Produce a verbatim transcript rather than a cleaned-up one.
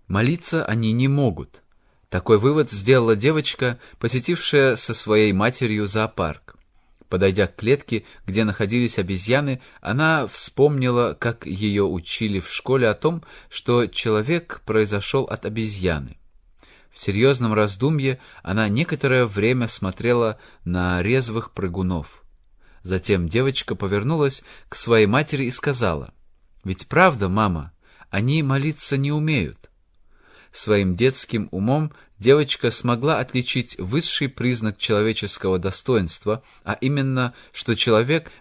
Молиться они не могут. Такой вывод сделала девочка, посетившая со своей матерью зоопарк. Подойдя к клетке, где находились обезьяны, она вспомнила, как ее учили в школе о том, что человек произошел от обезьяны. В серьезном раздумье она некоторое время смотрела на резвых прыгунов. Затем девочка повернулась к своей матери и сказала: «Ведь правда, мама, они молиться не умеют». Своим детским умом девочка смогла отличить высший признак человеческого достоинства, а именно, что человек